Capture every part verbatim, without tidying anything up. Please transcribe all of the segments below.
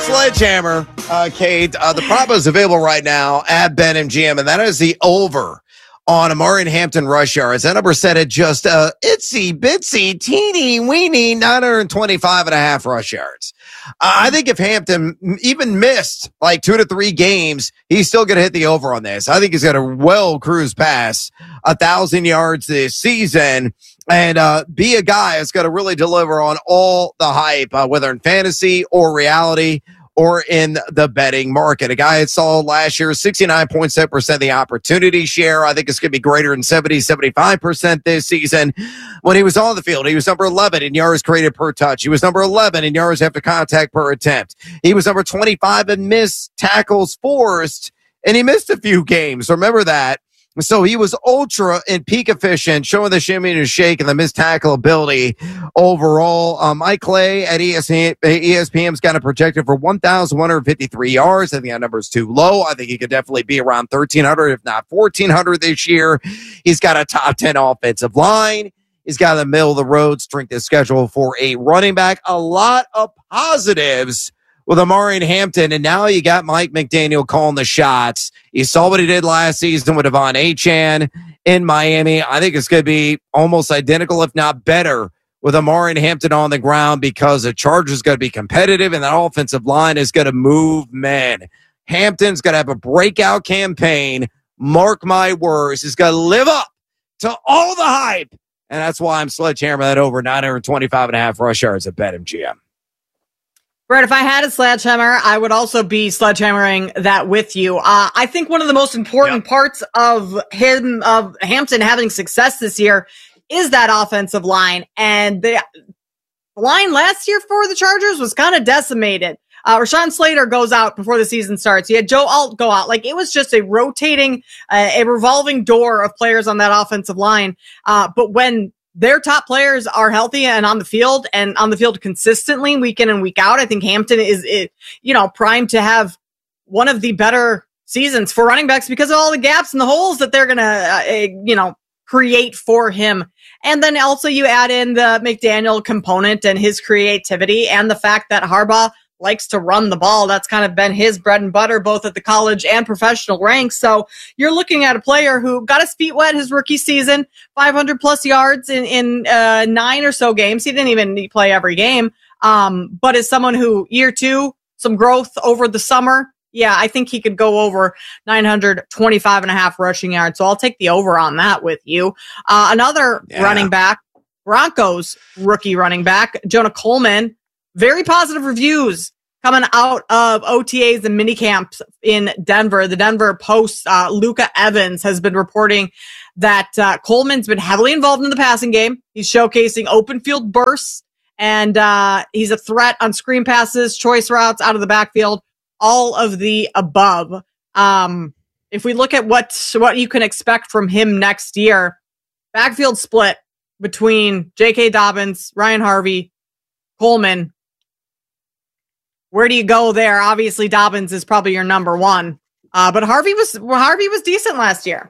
Sledgehammer, uh, Kate. Uh, the prop is available right now at BetMGM, and that is the over on Amari and Hampton rush yards. That number set at just uh, itsy bitsy teeny weeny nine twenty-five and a half rush yards. Uh, I think if Hampton even missed like two to three games, he's still going to hit the over on this. I think he's going to well cruise past a thousand yards this season and uh, be a guy that's going to really deliver on all the hype, uh, whether in fantasy or reality or in the betting market. A guy that saw last year sixty-nine point seven percent of the opportunity share. I think it's going to be greater than seventy, seventy-five percent this season. When he was on the field, he was number eleven in yards created per touch. He was number eleven in yards after contact per attempt. He was number twenty-five in missed tackles forced, and he missed a few games. Remember that. So he was ultra and peak efficient, showing the shimmy and shake and the missed tackle ability overall. Um, Mike Clay at E S P N's got it projected for one thousand one hundred fifty-three yards. I think that number is too low. I think he could definitely be around thirteen hundred, if not fourteen hundred this year. He's got a top ten offensive line. He's got a middle of the road strength of schedule for a running back. A lot of positives with Amari and Hampton, and now you got Mike McDaniel calling the shots. You saw what he did last season with Devon Achane in Miami. I think it's going to be almost identical, if not better, with Amari and Hampton on the ground because the Chargers going to be competitive, and that offensive line is going to move men. Hampton's going to have a breakout campaign. Mark my words. He's going to live up to all the hype, and that's why I'm sledgehammering that over nine twenty-five and a half rush yards at BetMGM. Brett, if I had a sledgehammer, I would also be sledgehammering that with you. Uh, I think one of the most important yep. parts of him, of Hampton having success this year is that offensive line. And the line last year for the Chargers was kind of decimated. Uh, Rashawn Slater goes out before the season starts. You had Joe Alt go out. Like, it was just a rotating, uh, a revolving door of players on that offensive line. Uh, but when their top players are healthy and on the field and on the field consistently week in and week out, I think Hampton is, is, you know, primed to have one of the better seasons for running backs because of all the gaps and the holes that they're going to, uh, you know, create for him. And then also you add in the McDaniel component and his creativity and the fact that Harbaugh likes to run the ball. That's kind of been his bread and butter, both at the college and professional ranks. So you're looking at a player who got his feet wet his rookie season, five hundred plus yards in, in uh, nine or so games. He didn't even play every game. Um, but as someone who year two, some growth over the summer. Yeah, I think he could go over nine twenty-five and a half rushing yards. So I'll take the over on that with you. Uh, another yeah. running back, Broncos rookie running back, Jonah Coleman. Very positive reviews coming out of O T As and mini camps in Denver. The Denver Post, uh, Luca Evans has been reporting that uh, Coleman's been heavily involved in the passing game. He's showcasing open field bursts, and uh, he's a threat on screen passes, choice routes out of the backfield, all of the above. Um, if we look at what, what you can expect from him next year, backfield split between J K. Dobbins, Ryan Harvey, Coleman. Where do you go there? Obviously, Dobbins is probably your number one. Uh, but Harvey was Harvey was decent last year.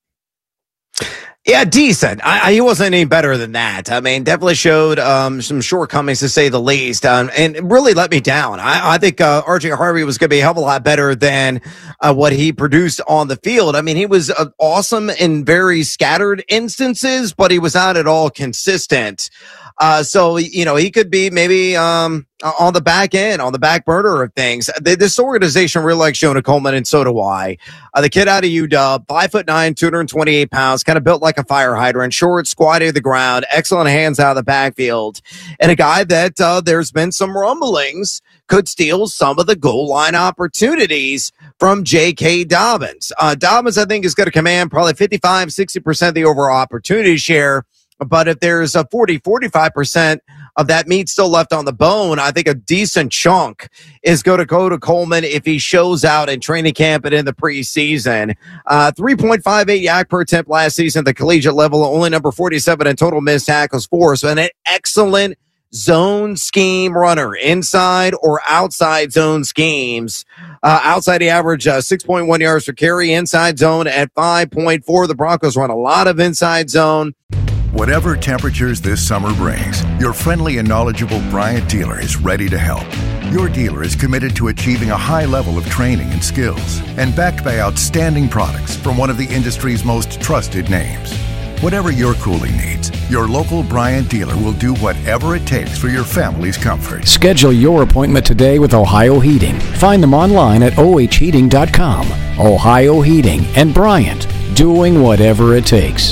Yeah, decent. I, I, he wasn't any better than that. I mean, definitely showed um, some shortcomings, to say the least, um, and really let me down. I, I think uh, R J Harvey was going to be a hell of a lot better than uh, what he produced on the field. I mean, he was uh, awesome in very scattered instances, but he was not at all consistent. Uh, so, you know, he could be maybe um, on the back end, on the back burner of things. This organization really likes Jonah Coleman, and so do I. Uh, the kid out of U W, five foot nine, two hundred twenty-eight pounds, kind of built like a fire hydrant, short, squatty to the ground, excellent hands out of the backfield, and a guy that uh, there's been some rumblings could steal some of the goal line opportunities from J K. Dobbins. Uh, Dobbins, I think, is going to command probably fifty-five, sixty percent of the overall opportunity share. But if there's a forty, forty-five percent of that meat still left on the bone, I think a decent chunk is going to go to Coleman if he shows out in training camp and in the preseason. Uh, three point five eight yak per attempt last season at the collegiate level, only number forty-seven in total missed tackles for. So an excellent zone scheme runner, inside or outside zone schemes. Uh, outside the average, uh, six point one yards per carry, inside zone at five point four. The Broncos run a lot of inside zone. Whatever temperatures this summer brings, your friendly and knowledgeable Bryant dealer is ready to help. Your dealer is committed to achieving a high level of training and skills and backed by outstanding products from one of the industry's most trusted names. Whatever your cooling needs, your local Bryant dealer will do whatever it takes for your family's comfort. Schedule your appointment today with Ohio Heating. Find them online at O H heating dot com. Ohio Heating and Bryant, doing whatever it takes.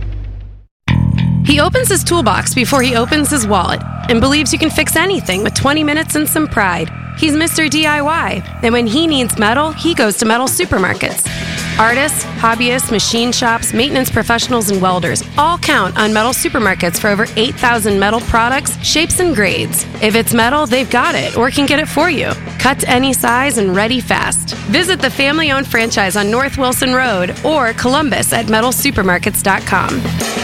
He opens his toolbox before he opens his wallet and believes you can fix anything with twenty minutes and some pride. He's Mister D I Y, and when he needs metal, he goes to Metal Supermarkets. Artists, hobbyists, machine shops, maintenance professionals, and welders all count on Metal Supermarkets for over eight thousand metal products, shapes, and grades. If it's metal, they've got it or can get it for you. Cut to any size and ready fast. Visit the family-owned franchise on North Wilson Road or Columbus at metal supermarkets dot com.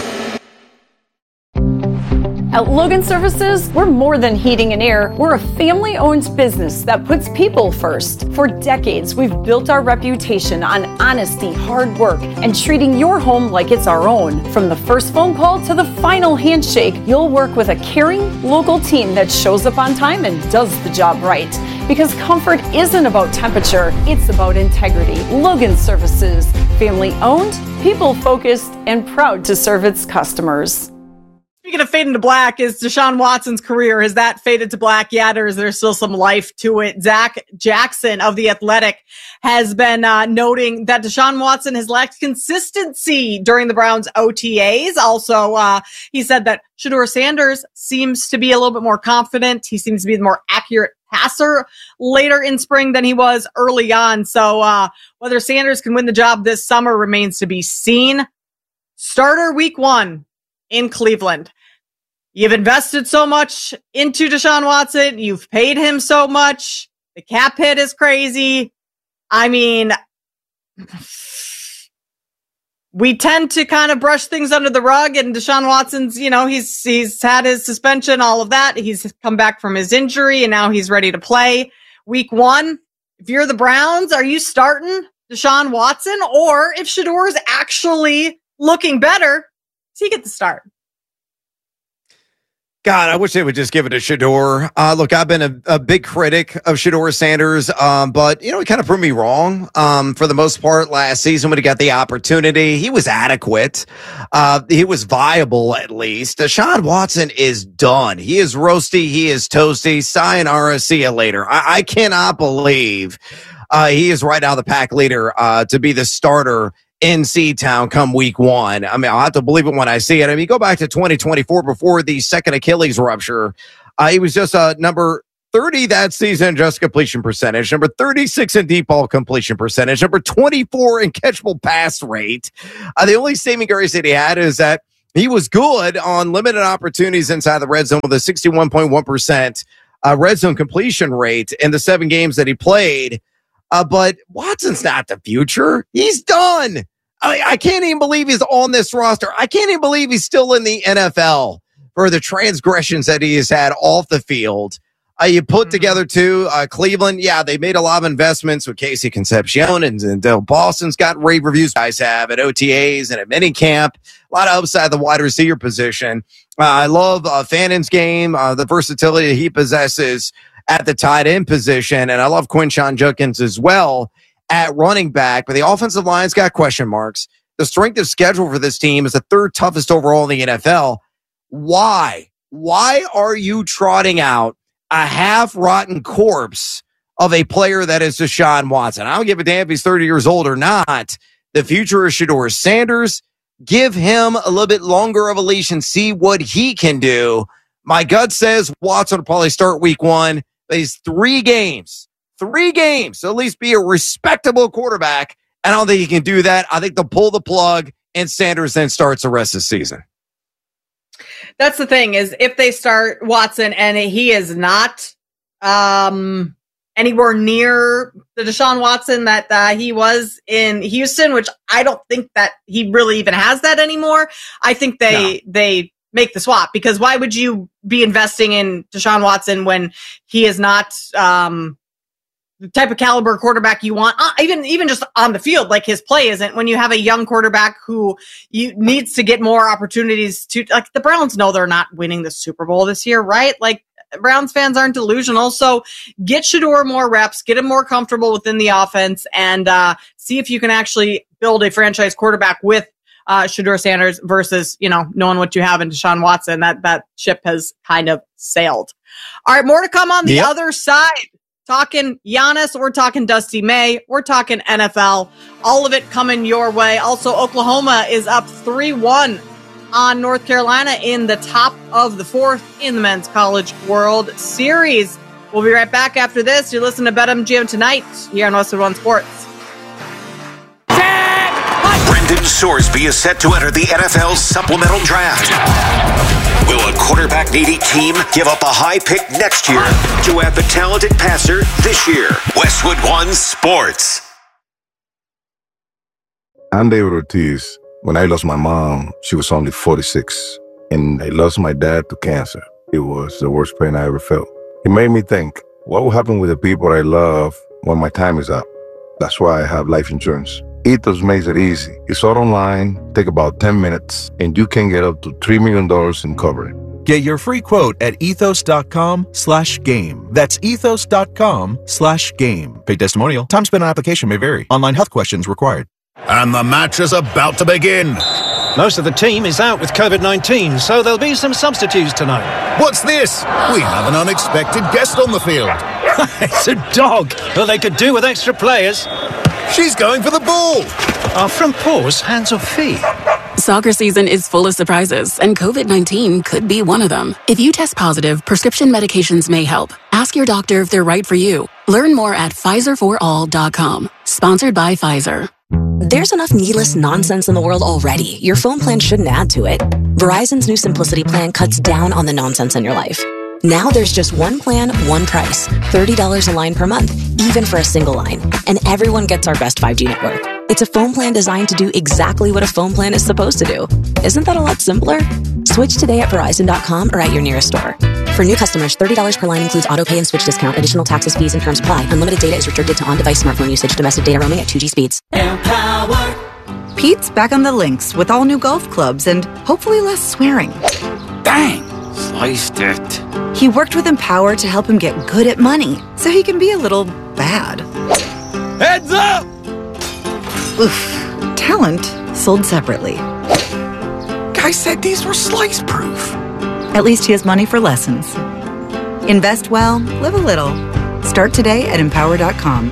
At Logan Services, we're more than heating and air. We're a family-owned business that puts people first. For decades, we've built our reputation on honesty, hard work, and treating your home like it's our own. From the first phone call to the final handshake, you'll work with a caring, local team that shows up on time and does the job right. Because comfort isn't about temperature, it's about integrity. Logan Services, family-owned, people-focused, and proud to serve its customers. Speaking of fading to black, is Deshaun Watson's career, has that faded to black yet, or is there still some life to it? Zach Jackson of The Athletic has been uh, noting that Deshaun Watson has lacked consistency during the Browns' O T As. Also, uh, he said that Shedeur Sanders seems to be a little bit more confident. He seems to be the more accurate passer later in spring than he was early on. So uh, whether Sanders can win the job this summer remains to be seen. Starter week one in Cleveland. You've invested so much into Deshaun Watson. You've paid him so much. The cap hit is crazy. I mean, we tend to kind of brush things under the rug, and Deshaun Watson's, you know, he's, he's had his suspension, all of that. He's come back from his injury and now he's ready to play week one. If you're the Browns, are you starting Deshaun Watson? Or if Shedeur is actually looking better, does he get the start? God, I wish they would just give it to Shedeur. Uh, look, I've been a, a big critic of Shedeur Sanders, um, but, you know, he kind of proved me wrong um, for the most part last season when he got the opportunity. He was adequate. Uh, he was viable, at least. Deshaun Watson is done. He is roasty. He is toasty. Sayonara, see you later. I, I cannot believe uh, he is right now the pack leader uh, to be the starter in C-Town come week one. I mean, I'll have to believe it when I see it. I mean, go back to twenty twenty-four before the second Achilles rupture. Uh, he was just uh, number thirty that season in just completion percentage, number thirty-six in deep ball completion percentage, number twenty-four in catchable pass rate. Uh, the only saving grace that he had is that he was good on limited opportunities inside the red zone with a sixty-one point one percent uh, red zone completion rate in the seven games that he played. Uh, but Watson's not the future. He's done. I, I can't even believe he's on this roster. I can't even believe he's still in the N F L for the transgressions that he has had off the field. Uh, you put mm-hmm. together, too, uh, Cleveland. Yeah, they made a lot of investments with Casey Concepcion and, and Del Boston's got rave reviews. Guys have at O T As and at minicamp. A lot of upside the wide receiver position. Uh, I love uh, Fannon's game, uh, the versatility he possesses at the tight end position. And I love Quinshon Judkins as well at running back. But the offensive line's got question marks. The strength of schedule for this team is the third toughest overall in the N F L. Why? Why are you trotting out a half-rotten corpse of a player that is Deshaun Watson? I don't give a damn if he's thirty years old or not. The future is Shedeur Sanders. Give him a little bit longer of a leash and see what he can do. My gut says Watson will probably start week one. But he's three games, three games, so at least be a respectable quarterback. I don't think he can do that. I think they'll pull the plug and Sanders then starts the rest of the season. That's the thing is if they start Watson and he is not um, anywhere near the Deshaun Watson that uh, he was in Houston, which I don't think that he really even has that anymore. I think they, no. they, make the swap, because why would you be investing in Deshaun Watson when he is not um, the type of caliber quarterback you want, uh, even even just on the field, like his play isn't. When you have a young quarterback who you needs to get more opportunities to, like the Browns know they're not winning the Super Bowl this year, right? Like Browns fans aren't delusional. So get Shedeur more reps, get him more comfortable within the offense, and uh, see if you can actually build a franchise quarterback with uh, Shedeur Sanders versus, you know, knowing what you have in Deshaun Watson. That, that ship has kind of sailed. All right, more to come on the yep. other side. Talking Giannis, we're talking Dusty May, we're talking N F L, all of it coming your way. Also, Oklahoma is up three one on North Carolina in the top of the fourth in the Men's College World Series. We'll be right back after this. You're listening to BetMGM tonight here on Westwood One Sports. Brendan Sorsby is set to enter the N F L supplemental draft. Will a quarterback-needy team give up a high pick next year to add the talented passer this year? Westwood One Sports. I'm David Ortiz. When I lost my mom, she was only forty-six, and I lost my dad to cancer. It was the worst pain I ever felt. It made me think, what will happen with the people I love when my time is up? That's why I have life insurance. Ethos makes it easy. It's all online, take about ten minutes, and you can get up to three million dollars in coverage. Get your free quote at ethos.com slash game. That's ethos.com slash game. Paid testimonial. Time spent on application may vary. Online health questions required. And the match is about to begin. Most of the team is out with covid nineteen, so there'll be some substitutes tonight. What's this? We have an unexpected guest on the field. It's a dog. Well, they could do with extra players. She's going for the ball. Are front paws hands or feet? Soccer season is full of surprises, and covid nineteen could be one of them. If you test positive, prescription medications may help. Ask your doctor if they're right for you. Learn more at Pfizer for all dot com. Sponsored by Pfizer. There's enough needless nonsense in the world already. Your phone plan shouldn't add to it. Verizon's new Simplicity plan cuts down on the nonsense in your life. Now there's just one plan, one price. thirty dollars a line per month, even for a single line. And everyone gets our best five G network. It's a phone plan designed to do exactly what a phone plan is supposed to do. Isn't that a lot simpler? Switch today at Verizon dot com or at your nearest store. For new customers, thirty dollars per line includes auto pay and switch discount. Additional taxes, fees, and terms apply. Unlimited data is restricted to on-device smartphone usage. Domestic data roaming at two G speeds. Empower. Pete's back on the links with all new golf clubs and hopefully less swearing. Dang, sliced it. He worked with Empower to help him get good at money, so he can be a little bad. Heads up! Oof. Talent sold separately. Guy said these were slice-proof. At least he has money for lessons. Invest well, live a little. Start today at empower dot com.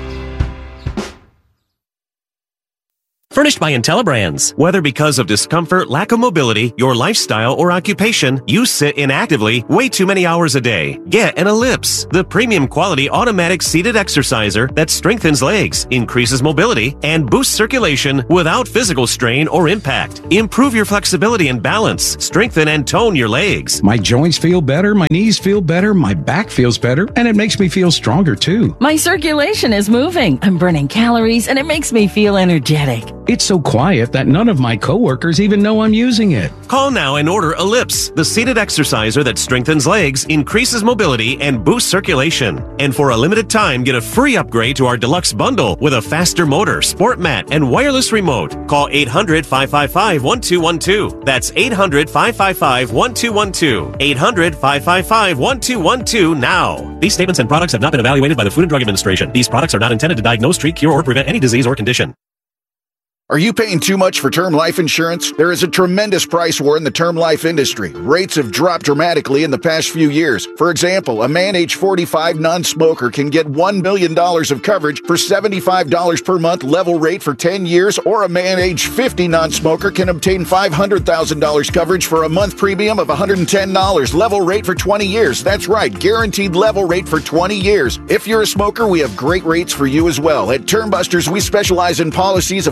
Furnished by IntelliBrands. Whether because of discomfort, lack of mobility, your lifestyle, or occupation, you sit inactively way too many hours a day. Get an Ellipse, the premium quality automatic seated exerciser that strengthens legs, increases mobility, and boosts circulation without physical strain or impact. Improve your flexibility and balance. Strengthen and tone your legs. My joints feel better, my knees feel better, my back feels better, and it makes me feel stronger too. My circulation is moving. I'm burning calories, and it makes me feel energetic. It's so quiet that none of my coworkers even know I'm using it. Call now and order Ellipse, the seated exerciser that strengthens legs, increases mobility, and boosts circulation. And for a limited time, get a free upgrade to our deluxe bundle with a faster motor, sport mat, and wireless remote. Call eight hundred, five five five, one two one two. That's eight hundred, five five five, one two one two. eight hundred, five five five, one two one two now. These statements and products have not been evaluated by the Food and Drug Administration. These products are not intended to diagnose, treat, cure, or prevent any disease or condition. Are you paying too much for term life insurance? There is a tremendous price war in the term life industry. Rates have dropped dramatically in the past few years. For example, a man age forty-five non-smoker can get one million dollars of coverage for seventy-five dollars per month level rate for ten years, or a man age fifty non-smoker can obtain five hundred thousand dollars coverage for a month premium of one hundred ten dollars level rate for twenty years. That's right, guaranteed level rate for twenty years. If you're a smoker, we have great rates for you as well. At Term Busters, we specialize in policies of five hundred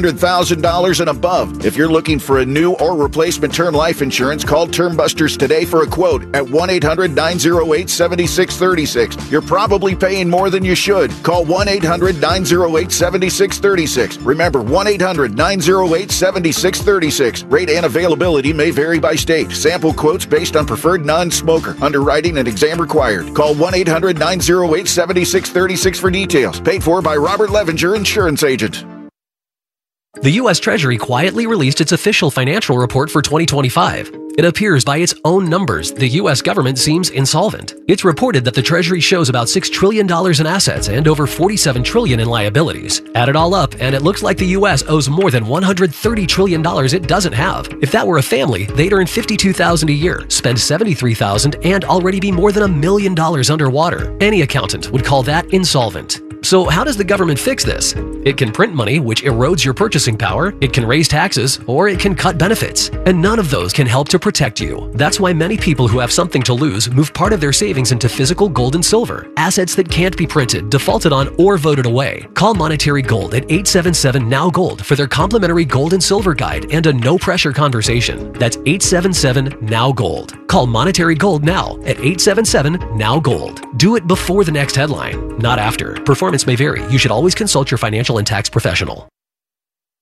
hundred thousand dollars and above. If you're looking for a new or replacement term life insurance, call Term Busters today for a quote at one eight hundred nine oh eight seven six three six. You're probably paying more than you should. Call one eight hundred nine oh eight seven six three six. Remember, one eight hundred nine oh eight seven six three six. Rate and availability may vary by state. Sample quotes based on preferred non-smoker. Underwriting and exam required. Call one eight hundred nine oh eight seven six three six for details. Paid for by Robert Levenger, Insurance Agent. The U S Treasury quietly released its official financial report for twenty twenty-five. It appears by its own numbers, the U S government seems insolvent. It's reported that the Treasury shows about six trillion dollars in assets and over forty-seven trillion dollars in liabilities. Add it all up, and it looks like the U S owes more than one hundred thirty trillion dollars it doesn't have. If that were a family, they'd earn fifty-two thousand dollars a year, spend seventy-three thousand dollars, and already be more than a million dollars underwater. Any accountant would call that insolvent. So how does the government fix this? It can print money, which erodes your purchasing power, it can raise taxes, or it can cut benefits. And none of those can help to protect you. That's why many people who have something to lose move part of their savings into physical gold and silver, assets that can't be printed, defaulted on, or voted away. Call Monetary Gold at eight seven seven N O W Gold for their complimentary gold and silver guide and a no-pressure conversation. That's eight seven seven N O W Gold. Call Monetary Gold now at eight seven seven N O W Gold. Do it before the next headline, not after. Performance may vary. You should always consult your financial and tax professional.